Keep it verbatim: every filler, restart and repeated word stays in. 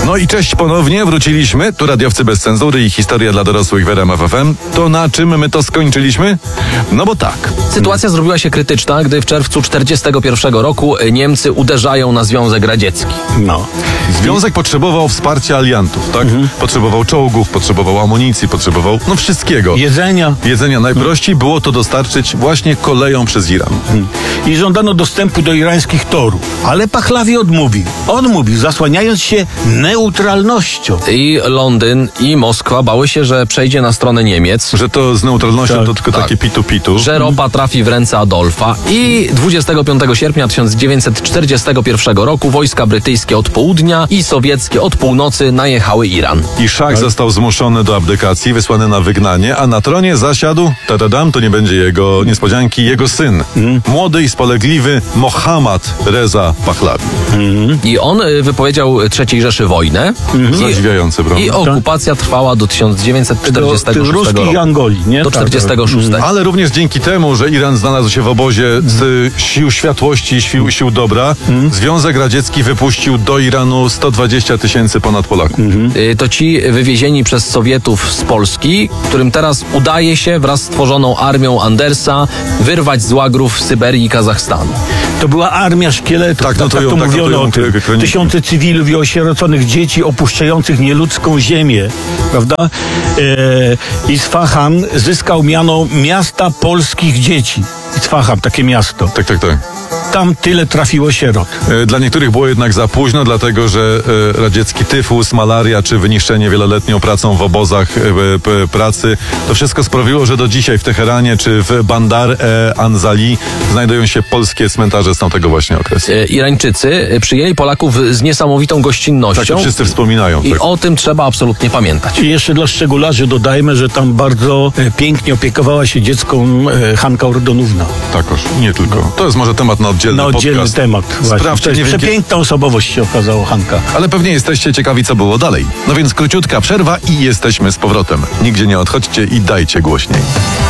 No i cześć ponownie, wróciliśmy. Tu radiowcy bez cenzury i historia dla dorosłych w R M F F M. To na czym my to skończyliśmy? No bo tak. Sytuacja zrobiła się krytyczna, gdy w czerwcu czterdziestego pierwszego roku Niemcy uderzają na Związek Radziecki. No. Związek potrzebował wsparcia aliantów, tak? Mhm. Potrzebował czołgów, potrzebował amunicji, potrzebował no wszystkiego. Jedzenia. Jedzenia. Najprościej było to dostarczyć właśnie koleją przez Iran. I żądano dostępu do irańskich torów. Ale Pahlavi odmówił. Odmówił, zasłaniając się neutralnością. I Londyn i Moskwa bały się, że przejdzie na stronę Niemiec. Że to z neutralnością Tak. to tylko Tak. takie pitu-pitu. Że ropa trafi w ręce Adolfa. I dwudziestego piątego sierpnia tysiąc dziewięćset czterdziestego pierwszego roku wojska brytyjskie od południa i sowieckie od północy najechały Iran. I szach został zmuszony do abdykacji, wysłany na wygnanie, a na tronie zasiadł, tadadam, to nie będzie jego niespodzianki, jego syn. Mm. Młody i spolegliwy Mohammad Reza Pahlavi. Mm. I on y, wypowiedział trzeciej Rzeszy wojnę. Mm. Zadziwiające, prawda? I okupacja trwała do tysiąc dziewięćset czterdziestego szóstego ruskich roku. Angolii, nie? Do czterdziestego szóstego. Ale również dzięki temu, że Iran znalazł się w obozie z sił światłości i sił, sił dobra, mm. Związek Radziecki wypuścił do Iranu sto dwadzieścia tysięcy ponad Polaków. Mm. Y, To ci wywiezieni przez Sowietów z Polski, którym teraz udaje się wraz z tworzoną armią Andersa wyrwać z łagrów Syberii i Kazachstanu. To była armia szkieletów, Tak, no to tak ją- to tak mówiono notują o tym. kroniki. Tysiące cywilów i osieroconych dzieci opuszczających nieludzką ziemię, prawda? E, Isfahan zyskał miano miasta polskich dzieci. Isfahan, takie miasto. Tak, tak, tak. Tam tyle trafiło sierot. E, Dla niektórych było jednak za późno, dlatego że e, radziecki tyfus, malaria czy wyniszczenie wieloletnią pracą w obozach e, p, pracy, to wszystko sprawiło, że do dzisiaj w Teheranie czy w Bandar e, Anzali znajdują się polskie cmentarze z tamtego właśnie okresu. Y, Irańczycy y, przyjęli Polaków z niesamowitą Tak, gościnnością. to wszyscy wspominają. I Tak. o tym trzeba absolutnie pamiętać. I jeszcze dla szczególarzy dodajmy, że tam bardzo e, pięknie opiekowała się dziecką e, Hanka Ordonówna. Takoż, nie tylko. To jest może temat na oddzielny Na oddzielny podcast. temat. Właśnie. Sprawdźcie, To jest nie wiem, przepiękna osobowość się okazało Hanka. ale pewnie jesteście ciekawi, co było dalej. No więc króciutka przerwa i jesteśmy z powrotem. Nigdzie nie odchodźcie i dajcie głośniej.